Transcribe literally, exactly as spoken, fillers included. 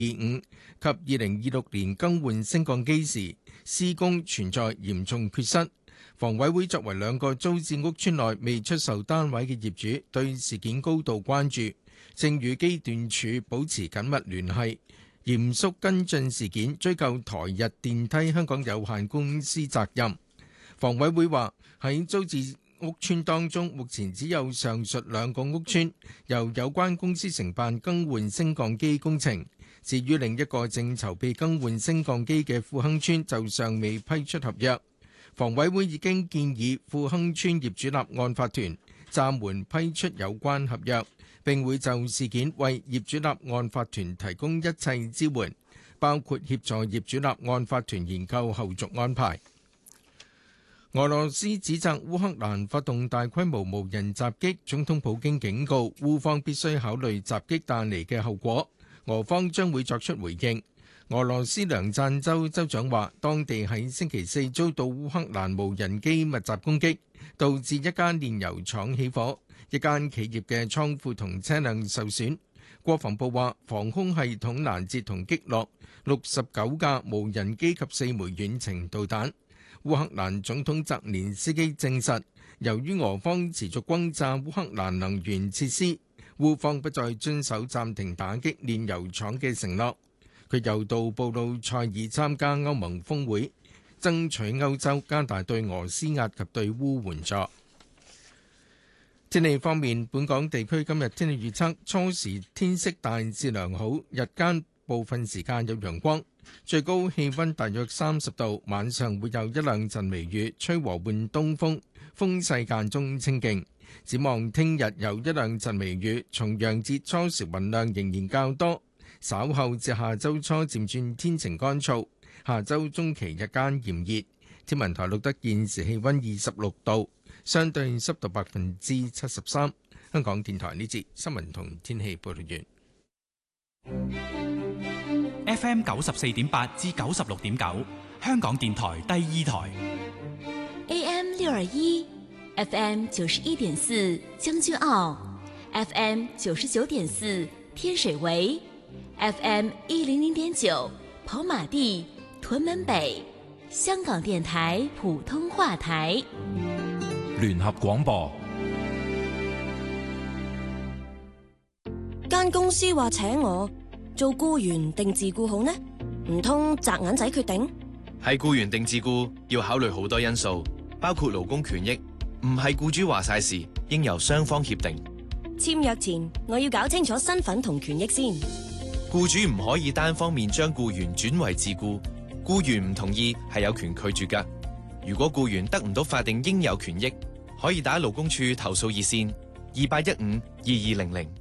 二五及二零二六年更換升降機時，施工存在嚴重缺失。房委會作為兩個租置屋邨內未出售單位嘅業主，對事件高度關注，正與機電署保持緊密聯繫，嚴肅跟進事件，追究台日電梯香港有限公司責任。房委會話喺租置屋邨當中，目前只有上述兩個屋邨由有關公司承辦更換升降機工程。至於另一個正籌備更換升降機嘅富亨邨，就尚未批出合約。房委會已經建議富亨邨業主立案法團暫緩批出有關合約，並會就事件為業主立案法團提供一切支援，包括協助業主立案法團研究後續安排。俄羅斯指責烏克蘭發動大規模無人襲擊，總統普京警告烏方必須考慮襲擊帶嚟嘅後果，俄方將會作出回應。俄羅斯梁贊州州長話，當地喺星期四遭到烏克蘭無人機密集攻擊，導致一間煉油廠起火，一間企業嘅倉庫同車輛受損。國防部話，防空系統攔截同擊落六十九架無人機及四枚遠程導彈。烏克蘭總統澤連斯基證實，由於俄方持續轟炸烏克蘭能源設施，烏方不再遵守暫停打擊煉油廠嘅承諾。佢又到布魯塞爾參加歐盟峰會，爭取歐洲加大對俄施壓及對烏援助。天氣方面，本港地區今日天氣預測，初時天色大致良好，日間部分時間有陽光，最高氣溫大約三十度，晚上會有一兩陣微雨，吹和緩東風，風勢間中清勁。展望聽日有一兩陣微雨，重陽節初時雲量仍然較多。稍後至下周初漸轉天晴乾燥，下周中期日間炎熱。天文台錄得現時氣溫二十六度，相對濕度百分之七十三。香港電台呢節新聞同天氣報道完。 F M 九十四點八至九十六點九，香港電台第二台。 A M 六二一，F M 九十一點四將軍澳 ，F M 九十九點四天水圍。F M 一零零點九跑馬地屯門北，香港電台普通話台。 聯合廣播。 間公司話請我做僱員定自僱好呢？唔通擲銀仔決定？ 係僱員定自僱要考慮好多因素，包括勞工權益，唔係僱主話晒事，應由雙方協定。 簽約前我要搞清楚身份同權益先。 僱主唔可以單方面將僱員轉為自僱，僱員唔同意係有權拒絕㗎。如果僱員得唔到法定應有權益，可以打勞工處投訴熱線二八一五二二零零。